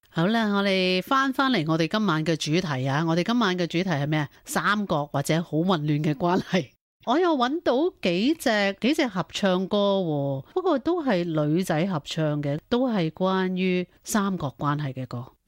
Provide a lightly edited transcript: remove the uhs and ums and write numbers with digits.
好啦，我哋翻嚟我哋今晚嘅主題啊！我哋今晚嘅主題係咩啊？三角或者好混亂嘅關係。我又揾到幾隻合唱歌喎，不過都係女仔合唱嘅，都係關於三角關係嘅歌。